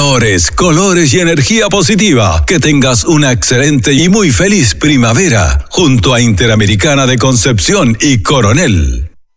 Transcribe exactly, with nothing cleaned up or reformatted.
Valores, colores y energía positiva. Que tengas una excelente y muy feliz primavera junto a Interamericana de Concepción y Coronel.